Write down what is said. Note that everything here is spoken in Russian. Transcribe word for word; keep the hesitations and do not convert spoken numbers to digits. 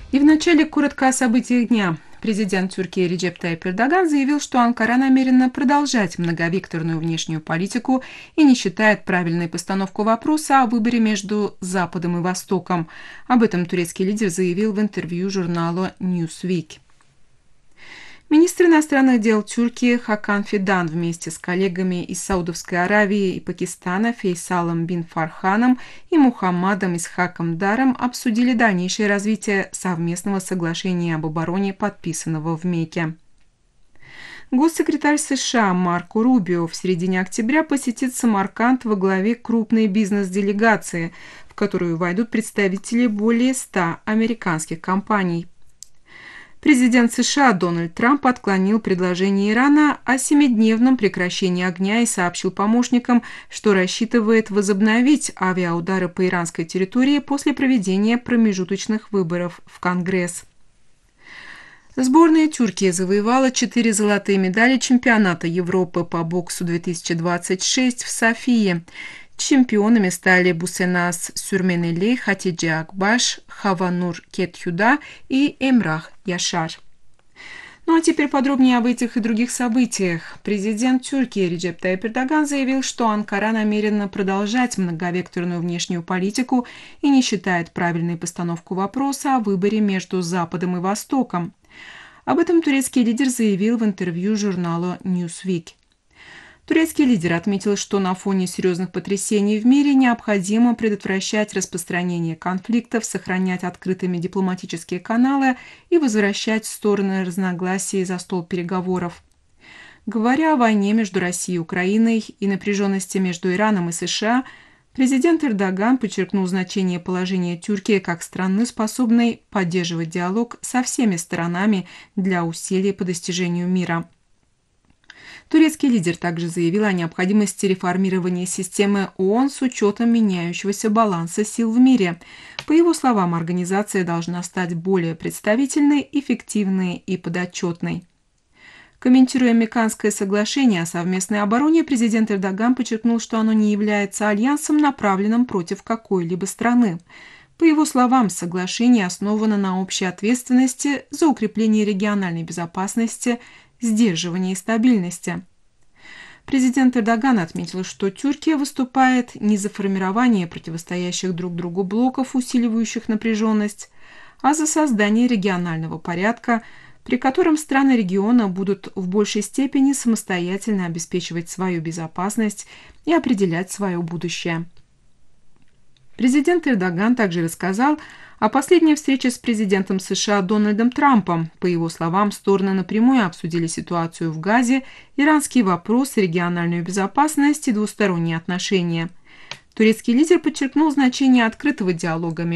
И в начале коротко о событиях дня. Президент Турции Реджеп Тайип Эрдоган заявил, что Анкара намерена продолжать многовекторную внешнюю политику и не считает правильной постановку вопроса о выборе между Западом и Востоком. Об этом турецкий лидер заявил в интервью журналу Newsweek. Министр иностранных дел Тюркии Хакан Фидан вместе с коллегами из Саудовской Аравии и Пакистана Фейсалом бин Фарханом и Мухаммадом Исхаком Даром обсудили дальнейшее развитие совместного соглашения об обороне, подписанного в Мекке. Госсекретарь США Марко Рубио в середине октября посетит Самарканд во главе крупной бизнес-делегации, в которую войдут представители более ста американских компаний. Президент США Дональд Трамп отклонил предложение Ирана о семидневном прекращении огня и сообщил помощникам, что рассчитывает возобновить авиаудары по иранской территории после проведения промежуточных выборов в Конгресс. Сборная Тюркии завоевала четыре золотые медали чемпионата Европы по боксу две тысячи двадцать шесть в Софии. Чемпионами стали Бусенас Сюрменели, Хатидже Акбаш, Хаванур Кетхюда и Эмрах Яшар. Ну а теперь подробнее об этих и других событиях. Президент Тюркии Реджеп Тайип Эрдоган заявил, что Анкара намерена продолжать многовекторную внешнюю политику и не считает правильной постановку вопроса о выборе между Западом и Востоком. Об этом турецкий лидер заявил в интервью журналу Newsweek. Турецкий лидер отметил, что на фоне серьезных потрясений в мире необходимо предотвращать распространение конфликтов, сохранять открытыми дипломатические каналы и возвращать стороны разногласий за стол переговоров. Говоря о войне между Россией и Украиной и напряженности между Ираном и США, президент Эрдоган подчеркнул значение положения Тюркии как страны, способной поддерживать диалог со всеми сторонами для усилий по достижению мира. Турецкий лидер также заявил о необходимости реформирования системы ООН с учетом меняющегося баланса сил в мире. По его словам, организация должна стать более представительной, эффективной и подотчетной. Комментируя Мекканское соглашение о совместной обороне, президент Эрдоган подчеркнул, что оно не является альянсом, направленным против какой-либо страны. По его словам, соглашение основано на общей ответственности за укрепление региональной безопасности, сдерживания и стабильности. Президент Эрдоган отметил, что Тюркия выступает не за формирование противостоящих друг другу блоков, усиливающих напряженность, а за создание регионального порядка, при котором страны региона будут в большей степени самостоятельно обеспечивать свою безопасность и определять свое будущее. Президент Эрдоган также рассказал о последней встрече с президентом США Дональдом Трампом. По его словам, стороны напрямую обсудили ситуацию в Газе, иранский вопрос, региональную безопасность и двусторонние отношения. Турецкий лидер подчеркнул значение открытого диалога